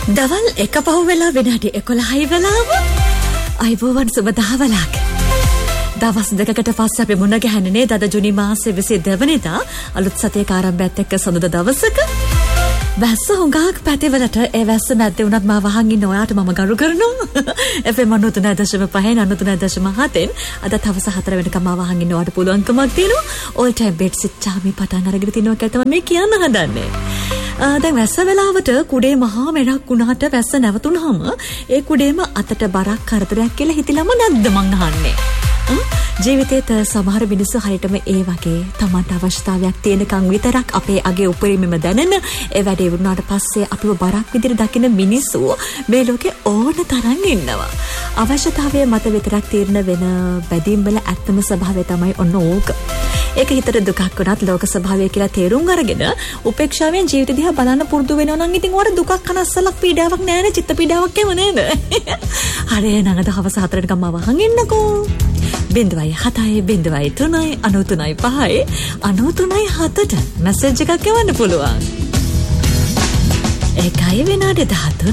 දවල් එක පහු වෙලා විනාඩි 11යි වෙලාව. අයිබෝවන් සුබ දහවලක්. දවස් දෙකකට පස්සේ අපි මුණ ගැහෙන්නේ නේද අද ජුනි මාසයේ 22 වෙනිදා අලුත් සතියක ආරම්භයත් එක්ක සඳුදා දවසක. වැස්ස හුඟක් පැතිවලට ඒ වැස්ස මැද්දේ වුණත් මා වහන් ඉන්න ඔයාට මම ගරු කරනවා. FM 93.5 93.7 අද තවස 4 වෙනකම් මා වහන් ඉන්න ඔයාට පුළුවන්කමක් තියෙනවා. all time beds චාමි පටන් අරගෙන තිනවා කියලා තමයි මේ කියන්න හදන්නේ. දැන් වැස්ස වෙලාවට කුඩේ මහා මෙරක් වුණාට වැස්ස නැවතුනහම ඒ කුඩේම අතට බරක් කරදරයක් කියලා හිතලම නැද්ද මං අහන්නේ. ජීවිතේට සමහර මිනිස්සු හරියටම ඒ වගේ තමන්ට අවශ්‍යතාවයක් තියෙනකන් විතරක් අපේ අගේ උපරිමම දැනෙන ඒ වැඩේ වුණාට පස්සේ අපිව බරක් විදිහට දකින මිනිස්සු මේ ලෝකේ ඕන තරම් ඉන්නවා. අවශ්‍යතාවය මත විතරක් තීරණ වෙන බැදීම් වල ඇත්තම ස්වභාවය තමයි ඔන්න ඕක. ඒක හිතට දුකක් වුණත් ලෝක ස්වභාවය කියලා තේරුම් අරගෙන උපේක්ෂාවෙන් ජීවිත දිහා බලන්න පුරුදු වෙනවා නම් ඉතින් ඔයාලට දුකක් කනස්සලක් පීඩාවක් නෑ නේ චිත්ත පීඩාවක් එම නේද? හරි නංග දවස් 4ටකම වහන් ඉන්නකෝ. 0.7-93.5-93.7ට මැසේජ් එකක් එවන්න පුළුවන්. ඒකයි විනාඩි 13